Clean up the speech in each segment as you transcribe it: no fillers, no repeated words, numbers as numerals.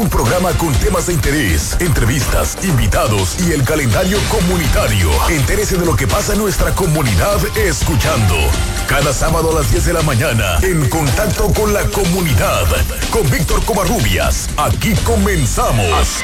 Un programa con temas de interés, entrevistas, invitados y el calendario comunitario. Entérese de lo que pasa en nuestra comunidad escuchando. Cada sábado a las 10 de la mañana, en Contacto con la Comunidad, con Víctor Covarrubias. Aquí comenzamos.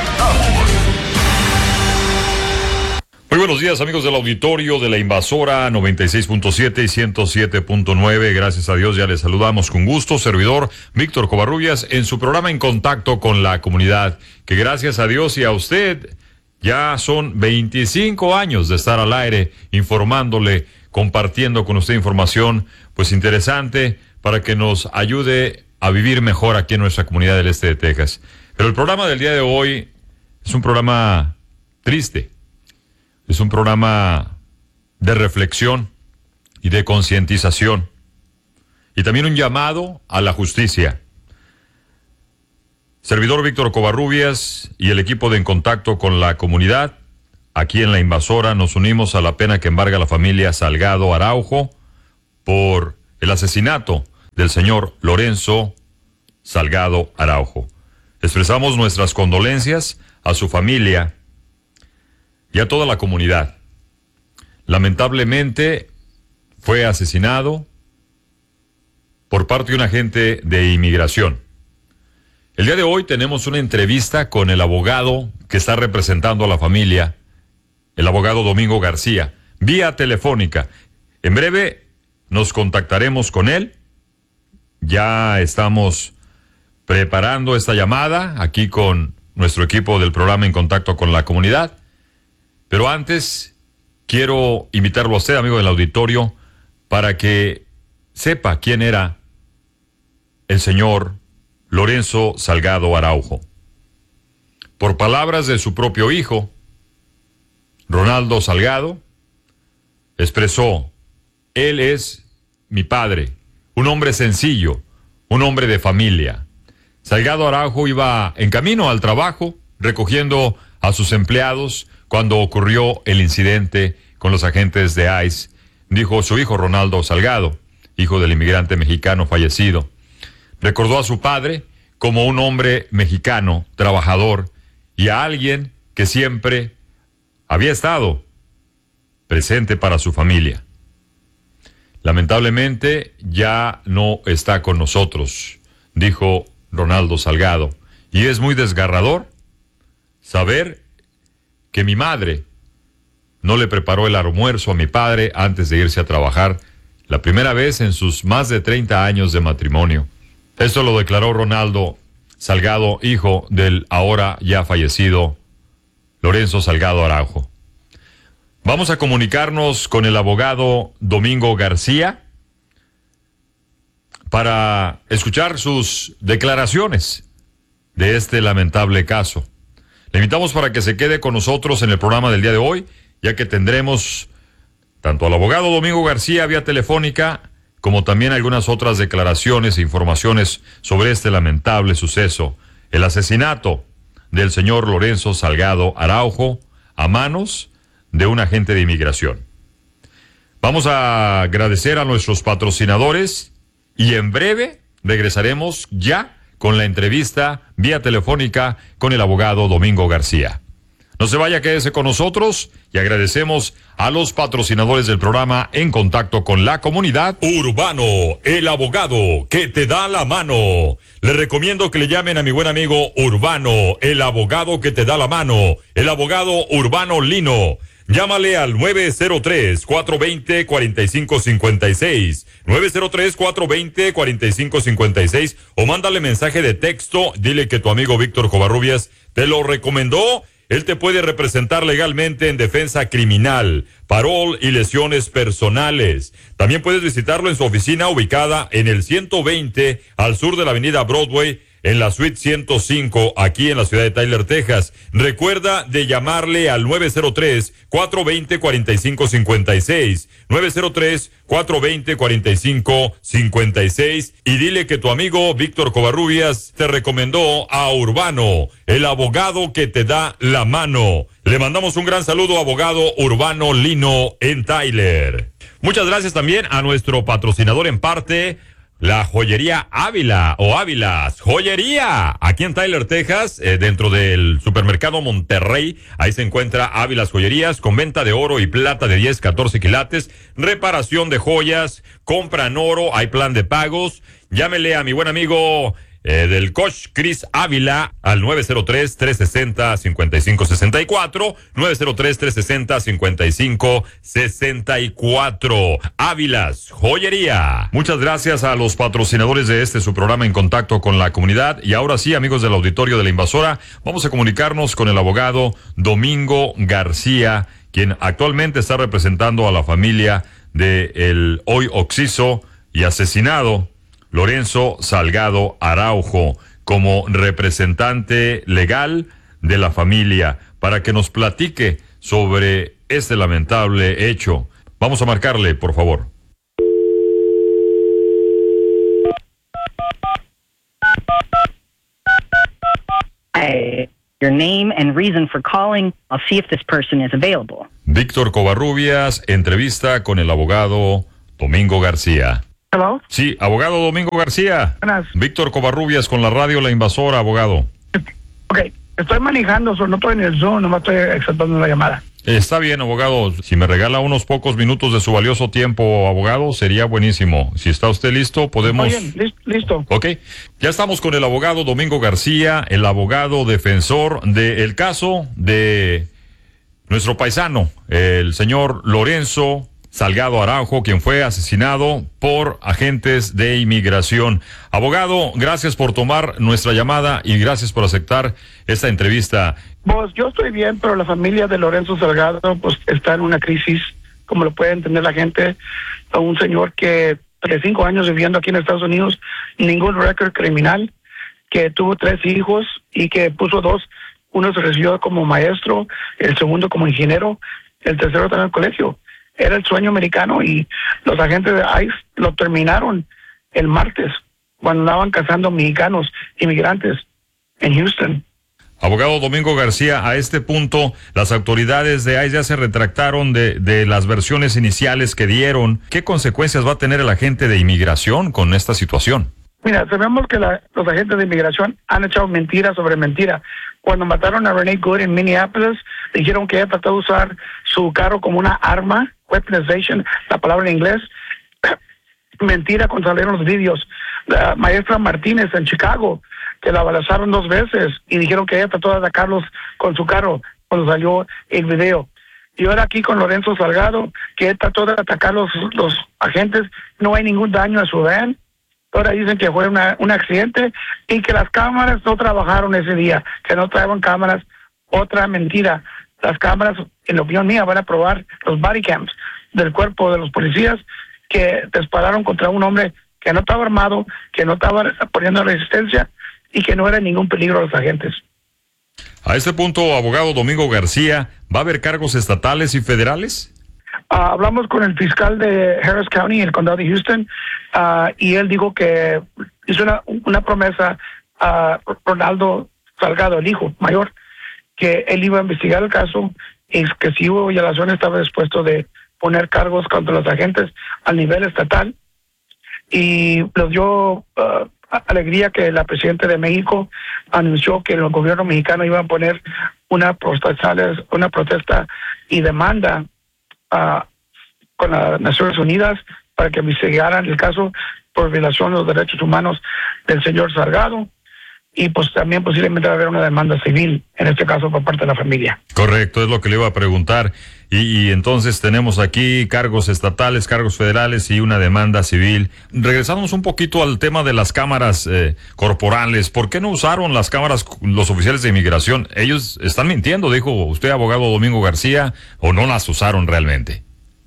Muy buenos días, amigos del auditorio de la Invasora 96.7 y 107.9. Gracias a Dios ya les saludamos con gusto. Servidor Víctor Covarrubias en su programa En Contacto con la Comunidad, que gracias a Dios y a usted ya son 25 años de estar al aire informándole, compartiendo con usted información pues interesante para que nos ayude a vivir mejor aquí en nuestra comunidad del este de Texas. Pero el programa del día de hoy es un programa triste. Es un programa de reflexión y de concientización. Y también un llamado a la justicia. Servidor Víctor Covarrubias y el equipo de En Contacto con la Comunidad, aquí en La Invasora, nos unimos a la pena que embarga a la familia Salgado Araujo por el asesinato del señor Lorenzo Salgado Araujo. Expresamos nuestras condolencias a su familia y a toda la comunidad. Lamentablemente fue asesinado por parte de un agente de inmigración. El día de hoy tenemos una entrevista con el abogado que está representando a la familia, el abogado Domingo García, vía telefónica. En breve nos contactaremos con él. Ya estamos preparando esta llamada aquí con nuestro equipo del programa En Contacto con la Comunidad. Pero antes, quiero invitarlo a usted, amigo del auditorio, para que sepa quién era el señor Lorenzo Salgado Araujo. Por palabras de su propio hijo, Ronaldo Salgado, expresó: él es mi padre, un hombre sencillo, un hombre de familia. Salgado Araujo iba en camino al trabajo, recogiendo a sus empleados, cuando ocurrió el incidente con los agentes de ICE, dijo su hijo Ronaldo Salgado, hijo del inmigrante mexicano fallecido. Recordó a su padre como un hombre mexicano, trabajador, y a alguien que siempre había estado presente para su familia. Lamentablemente ya no está con nosotros, dijo Ronaldo Salgado, y es muy desgarrador saber que mi madre no le preparó el almuerzo a mi padre antes de irse a trabajar, la primera vez en sus más de 30 años de matrimonio. Esto lo declaró Ronaldo Salgado, hijo del ahora ya fallecido Lorenzo Salgado Araujo. Vamos a comunicarnos con el abogado Domingo García para escuchar sus declaraciones de este lamentable caso. Le invitamos para que se quede con nosotros en el programa del día de hoy, ya que tendremos tanto al abogado Domingo García vía telefónica, como también algunas otras declaraciones e informaciones sobre este lamentable suceso, el asesinato del señor Lorenzo Salgado Araujo a manos de un agente de inmigración. Vamos a agradecer a nuestros patrocinadores y en breve regresaremos ya con la entrevista vía telefónica con el abogado Domingo García. No se vaya, quédese con nosotros y agradecemos a los patrocinadores del programa En Contacto con la Comunidad. Urbano, el abogado que te da la mano. Le recomiendo que le llamen a mi buen amigo Urbano, el abogado que te da la mano, el abogado Urbano Lino. Llámale al 903-420-4556, 903-420-4556, o mándale mensaje de texto, dile que tu amigo Víctor Covarrubias te lo recomendó. Él te puede representar legalmente en defensa criminal, parol y lesiones personales. También puedes visitarlo en su oficina ubicada en el 120 al sur de la avenida Broadway, en la suite 105, aquí en la ciudad de Tyler, Texas. Recuerda de llamarle al 903-420-4556, 903-420-4556, y dile que tu amigo Víctor Covarrubias te recomendó a Urbano, el abogado que te da la mano. Le mandamos un gran saludo, abogado Urbano Lino en Tyler. Muchas gracias también a nuestro patrocinador en parte, La joyería Ávila o Ávilas Joyería, aquí en Tyler, Texas, dentro del supermercado Monterrey. Ahí se encuentra Ávilas Joyerías, con venta de oro y plata de 10, 14 quilates, reparación de joyas, compra en oro, hay plan de pagos. Llámele a mi buen amigo del coach Chris Ávila al 903-360-5564, 903-360-5564. Ávilas Joyería. Muchas gracias a los patrocinadores de su programa En Contacto con la Comunidad. Y ahora sí, amigos del auditorio de La Invasora, vamos a comunicarnos con el abogado Domingo García, quien actualmente está representando a la familia de el hoy occiso y asesinado Lorenzo Salgado Araujo, como representante legal de la familia, para que nos platique sobre este lamentable hecho. Vamos a marcarle, por favor. Your name and reason for calling. I'll see if this person is available. Víctor Covarrubias, entrevista con el abogado Domingo García. Hello. Sí, abogado Domingo García. Buenas. Víctor Covarrubias con la radio La Invasora, abogado. Ok, estoy manejando, no estoy en el Zoom, nomás estoy aceptando la llamada. Está bien, abogado. Si me regala unos pocos minutos de su valioso tiempo, abogado, sería buenísimo. Si está usted listo, podemos... Muy bien, listo. Ok. Ya estamos con el abogado Domingo García, el abogado defensor del caso de nuestro paisano, el señor Lorenzo Salgado Araujo, quien fue asesinado por agentes de inmigración. Abogado, gracias por tomar nuestra llamada y gracias por aceptar esta entrevista. Pues yo estoy bien, pero la familia de Lorenzo Salgado pues está en una crisis, como lo puede entender la gente. A un señor que 35 años viviendo aquí en Estados Unidos, ningún récord criminal, que tuvo 3 hijos y que puso 2. Uno se recibió como maestro, el segundo como ingeniero, el tercero estaba en el colegio. Era el sueño americano y los agentes de ICE lo terminaron el martes cuando andaban cazando mexicanos, inmigrantes en Houston. Abogado Domingo García, a este punto las autoridades de ICE ya se retractaron de las versiones iniciales que dieron. ¿Qué consecuencias va a tener el agente de inmigración con esta situación? Mira, sabemos que los agentes de inmigración han echado mentira sobre mentira. Cuando mataron a Renee Good en Minneapolis, dijeron que ella trató de usar su carro como una arma, weaponization, la palabra en inglés. Mentira cuando salieron los vídeos. La maestra Martínez en Chicago, que la balazaron 2 veces y dijeron que ella trató de atacarlos con su carro cuando salió el video. Y ahora aquí con Lorenzo Salgado, que él trató de atacar los agentes, no hay ningún daño a su van. Ahora dicen que fue un accidente y que las cámaras no trabajaron ese día, que no traían cámaras. Otra mentira. Las cámaras, en la opinión mía, van a probar los body cams del cuerpo de los policías que dispararon contra un hombre que no estaba armado, que no estaba poniendo resistencia y que no era ningún peligro a los agentes. A este punto, abogado Domingo García, ¿va a haber cargos estatales y federales? Hablamos con el fiscal de Harris County, el condado de Houston, y él dijo que hizo una promesa a Ronaldo Salgado, el hijo mayor, que él iba a investigar el caso y que si hubo violación estaba dispuesto de poner cargos contra los agentes a nivel estatal. Y nos dio alegría que la presidenta de México anunció que el gobierno mexicano iba a poner una protesta y demanda con las Naciones Unidas para que investigaran el caso por violación de los derechos humanos del señor Salgado, y pues también posiblemente va a haber una demanda civil, en este caso por parte de la familia. Correcto, es lo que le iba a preguntar. Y entonces tenemos aquí cargos estatales, cargos federales y una demanda civil. Regresamos un poquito al tema de las cámaras corporales. ¿Por qué no usaron las cámaras los oficiales de inmigración? Ellos están mintiendo, dijo usted, abogado Domingo García, ¿o no las usaron realmente?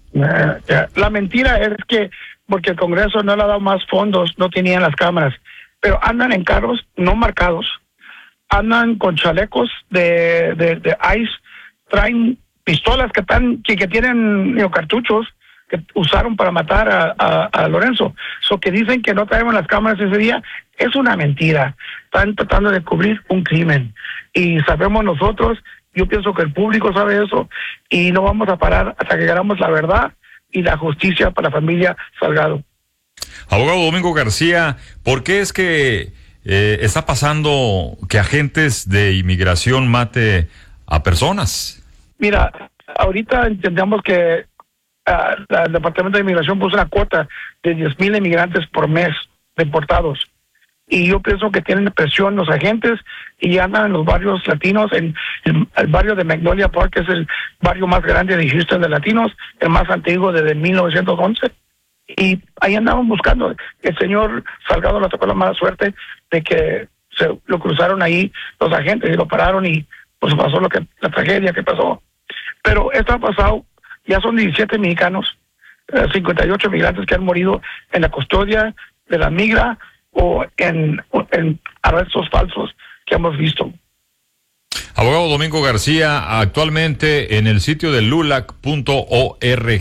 La mentira es que porque el Congreso no le ha dado más fondos, no tenían las cámaras, pero andan en carros no marcados, andan con chalecos de ICE, traen pistolas que tienen cartuchos que usaron para matar a Lorenzo. Que dicen que no traemos las cámaras ese día, es una mentira. Están tratando de cubrir un crimen. Y sabemos nosotros, yo pienso que el público sabe eso, y no vamos a parar hasta que hagamos la verdad y la justicia para la familia Salgado. Abogado Domingo García, ¿por qué es que está pasando que agentes de inmigración mate a personas? Mira, ahorita entendemos que el Departamento de Inmigración puso una cuota de 10,000 inmigrantes por mes deportados. Y yo pienso que tienen presión los agentes y andan en los barrios latinos, en el barrio de Magnolia Park, que es el barrio más grande de Houston de latinos, el más antiguo desde 1911. Y ahí andaban buscando. El señor Salgado le tocó la mala suerte de que lo cruzaron ahí los agentes y lo pararon y pues pasó la tragedia que pasó. Pero esto ha pasado, ya son 17 mexicanos, 58 migrantes que han morido en la custodia de la migra o en arrestos falsos que hemos visto. Abogado Domingo García, actualmente en el sitio de lulac.org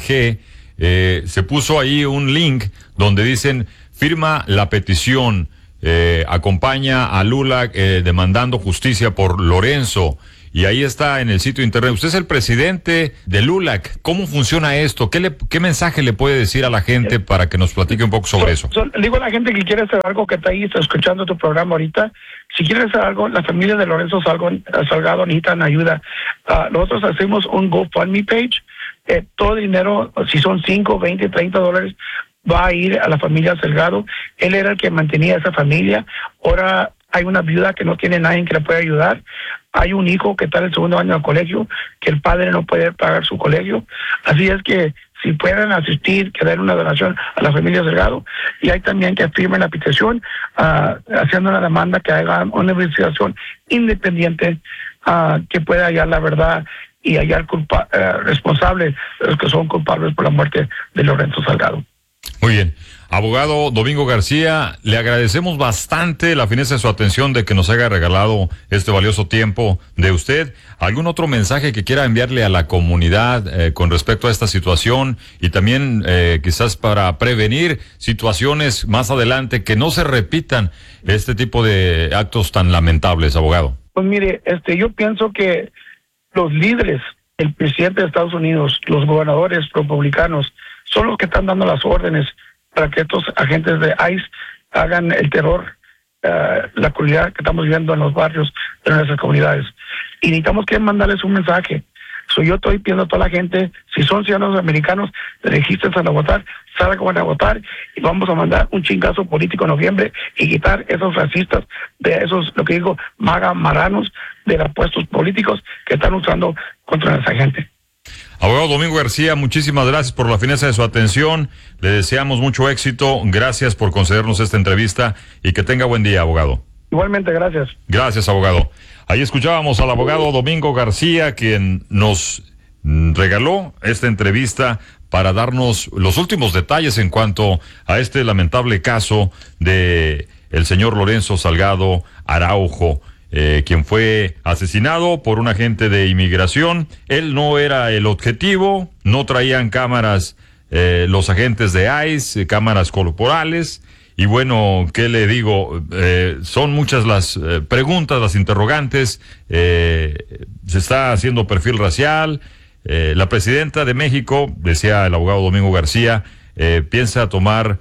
se puso ahí un link donde dicen firma la petición, acompaña a LULAC demandando justicia por Lorenzo. Y ahí está en el sitio internet. Usted es el presidente de LULAC. ¿Cómo funciona esto? ¿Qué mensaje le puede decir a la gente para que nos platique un poco sobre eso? Digo a la gente que quiere hacer algo, que está ahí, está escuchando tu programa ahorita. Si quiere hacer algo, la familia de Lorenzo Salgado necesitan ayuda. Nosotros hacemos un GoFundMe page. Todo el dinero, si son 5, 20, 30 dólares, va a ir a la familia Salgado. Él era el que mantenía a esa familia. Ahora hay una viuda que no tiene nadie que le pueda ayudar. Hay un hijo que está en el segundo año del colegio, que el padre no puede pagar su colegio. Así es que si pueden asistir, que den una donación a la familia Salgado. Y hay también que firmen la petición, haciendo una demanda que haga una investigación independiente que pueda hallar la verdad y hallar responsables de los que son culpables por la muerte de Lorenzo Salgado. Muy bien. Abogado Domingo García, le agradecemos bastante la fineza de su atención, de que nos haya regalado este valioso tiempo de usted. ¿Algún otro mensaje que quiera enviarle a la comunidad con respecto a esta situación y también quizás para prevenir situaciones más adelante que no se repitan este tipo de actos tan lamentables, abogado? Pues mire, yo pienso que los líderes, el presidente de Estados Unidos, los gobernadores republicanos, son los que están dando las órdenes para que estos agentes de ICE hagan el terror, la crueldad que estamos viendo en los barrios de nuestras comunidades. Y necesitamos que mandarles un mensaje. Yo estoy pidiendo a toda la gente, si son ciudadanos americanos, regístrense a votar, salgan a votar y vamos a mandar un chingazo político en noviembre y quitar esos racistas, de esos, lo que digo, maranos de los puestos políticos que están usando contra esa gente. Abogado Domingo García, muchísimas gracias por la fineza de su atención. Le deseamos mucho éxito. Gracias por concedernos esta entrevista y que tenga buen día, abogado. Igualmente, gracias. Gracias, abogado. Ahí escuchábamos al abogado Domingo García, quien nos regaló esta entrevista para darnos los últimos detalles en cuanto a este lamentable caso de el señor Lorenzo Salgado Araujo, quien fue asesinado por un agente de inmigración. Él no era el objetivo, no traían cámaras los agentes de ICE, cámaras corporales. Y bueno, ¿qué le digo? Son muchas las preguntas, las interrogantes. Se está haciendo perfil racial. La presidenta de México, decía el abogado Domingo García, piensa tomar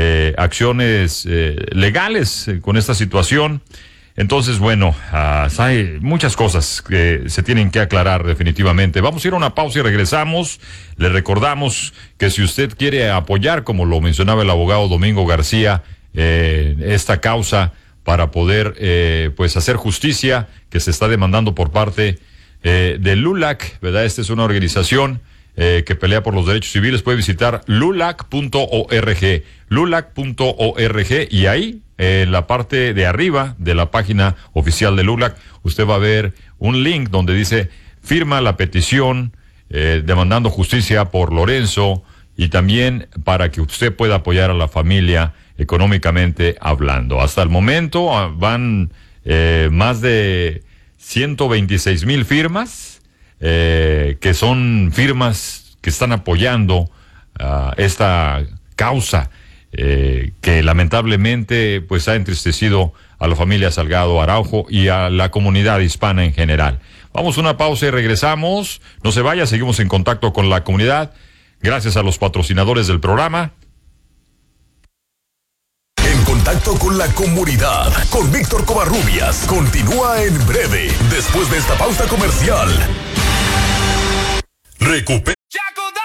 acciones legales con esta situación. Entonces, bueno, hay muchas cosas que se tienen que aclarar definitivamente. Vamos a ir a una pausa y regresamos. Le recordamos que si usted quiere apoyar, como lo mencionaba el abogado Domingo García, esta causa para poder pues hacer justicia que se está demandando por parte de LULAC, ¿verdad? Esta es una organización que pelea por los derechos civiles. Puede visitar lulac.org, lulac.org, y ahí en la parte de arriba de la página oficial de LULAC, usted va a ver un link donde dice firma la petición demandando justicia por Lorenzo, y también para que usted pueda apoyar a la familia económicamente hablando. Hasta el momento van más de 126,000 firmas, que son firmas que están apoyando esta causa que lamentablemente pues ha entristecido a la familia Salgado Araujo y a la comunidad hispana en general. Vamos a una pausa y regresamos. No se vaya, seguimos en contacto con la comunidad. Gracias a los patrocinadores del programa. contacto con la comunidad. Con Víctor Covarrubias. Continúa en breve, después de esta pausa comercial. Recupera